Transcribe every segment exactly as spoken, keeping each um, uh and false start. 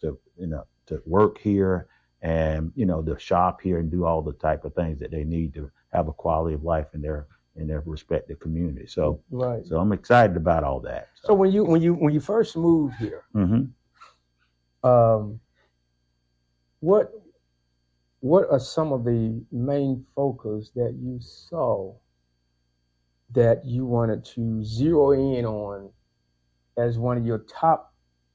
to, you know, to work here and, you know, to shop here and do all the type of things that they need to have a quality of life in their in their respective community. So, right. so I'm excited about all that. So, so when you when you when you first moved here, mm-hmm. um, what what are some of the main focus that you saw that you wanted to zero in on as one of your top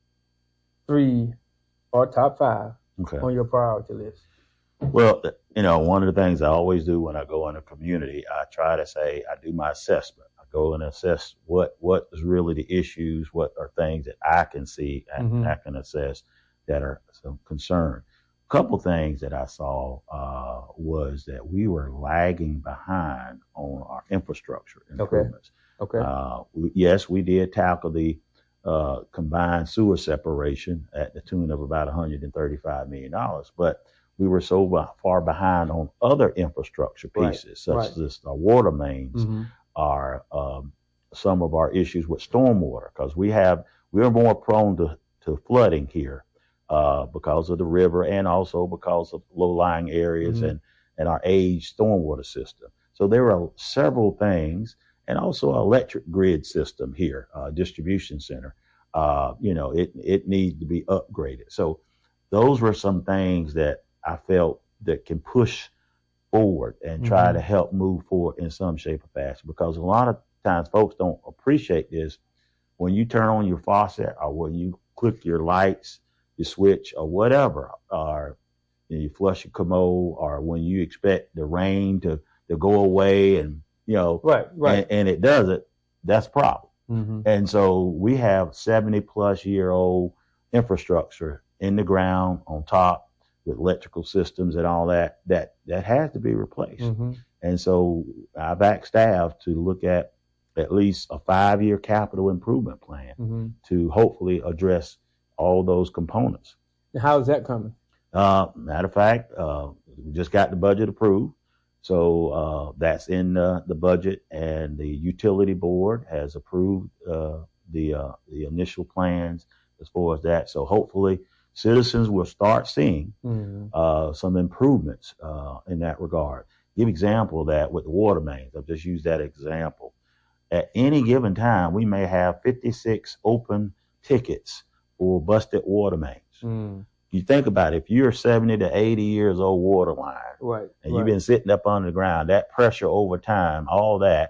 three or top five okay. on your priority list? Well, you know, one of the things I always do when I go in a community, I try to say, I do my assessment. I go and assess what, what is really the issues, what are things that I can see and mm-hmm. I can assess that are some concern. A couple things that I saw uh, was that we were lagging behind on our infrastructure improvements. Okay. Okay. Uh, we, yes, we did tackle the uh, combined sewer separation at the tune of about one hundred thirty-five million dollars, but we were so far behind on other infrastructure pieces, right, such right. as this, our water mains, mm-hmm. are um, some of our issues with stormwater, because we have we're more prone to, to flooding here uh, because of the river and also because of low-lying areas mm-hmm. and, and our aged stormwater system. So there are several things, and also an electric grid system here, uh, distribution center. Uh, you know, it it needs to be upgraded. So those were some things that I felt that can push forward and try mm-hmm. to help move forward in some shape or fashion, because a lot of times folks don't appreciate this. When you turn on your faucet or when you click your lights, your switch or whatever, or you, know, you flush your commode, or when you expect the rain to, to go away and, you know, right, right. And, and it doesn't, that's a problem. Mm-hmm. And so we have seventy plus year old infrastructure in the ground on top, with electrical systems and all that, that, that has to be replaced. Mm-hmm. And so I've asked staff to look at at least a five-year capital improvement plan mm-hmm. to hopefully address all those components. How is that coming? Uh, matter of fact, uh, we just got the budget approved. So uh, that's in uh, the budget, and the utility board has approved uh, the uh, the initial plans as far as that. So hopefully citizens will start seeing mm-hmm. uh, some improvements uh, in that regard. Give example of that with the water mains. I've just used that example. At any given time, we may have fifty-six open tickets for busted water mains. Mm. You think about it, if you're seventy to eighty years old water line, right, and right. you've been sitting up under the ground, that pressure over time, all that,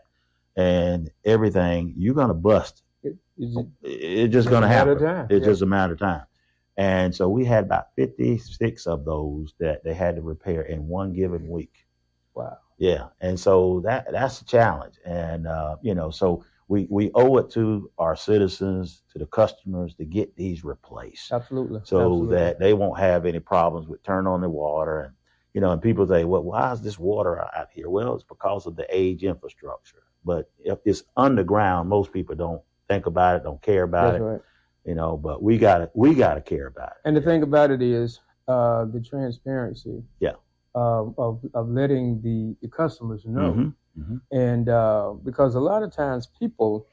and everything, you're going to bust. It, it, it's just going to happen. Time. It's yeah. just a matter of time. And so we had about fifty-six of those that they had to repair in one given week. Wow. Yeah. And so that that's a challenge. And, uh, you know, so we, we owe it to our citizens, to the customers, to get these replaced. Absolutely. So Absolutely. that they won't have any problems with turning on the water. And, you know, and people say, well, why is this water out here? Well, it's because of the age infrastructure. But if it's underground, most people don't think about it, don't care about That's it. Right. You know, but we gotta we gotta care about it. And the yeah. thing about it is uh, the transparency. Yeah. Uh, of of letting the, the customers know, mm-hmm. Mm-hmm. and uh, because a lot of times people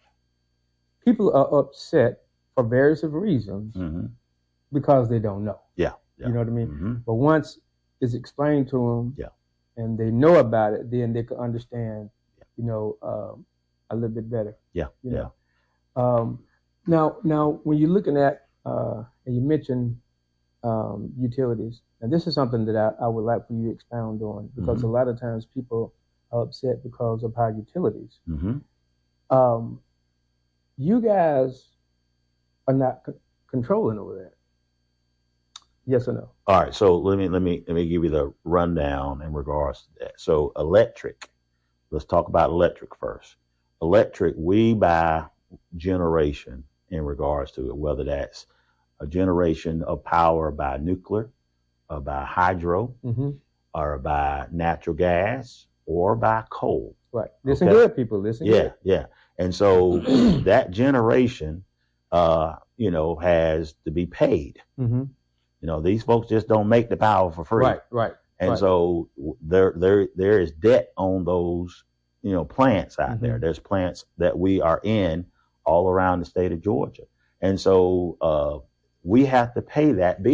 people are upset for various of reasons mm-hmm. because they don't know. Yeah. yeah. You know what I mean? Mm-hmm. But once it's explained to them, yeah. and they know about it, then they can understand, yeah. you know, um, a little bit better. Yeah. You yeah. know? Um, Now, now, when you're looking at, uh, and you mentioned um, utilities, and this is something that I, I would like for you to expound on, because mm-hmm. a lot of times people are upset because of high utilities. Mm-hmm. Um, you guys are not c- controlling over that. Yes or no? All right. So let me let me let me give you the rundown in regards to that. So electric. Let's talk about electric first. Electric, we buy generation in regards to it, whether that's a generation of power by nuclear, or by hydro, mm-hmm. or by natural gas, or by coal. Right. Listen okay? good, people. Listen yeah, good. Yeah. And so that generation, uh, you know, has to be paid. Mm-hmm. You know, these folks just don't make the power for free. Right, right. And right. so there, there, there is debt on those, you know, plants out mm-hmm. there. There's plants that we are in all around the state of Georgia. And so uh, we have to pay that bill.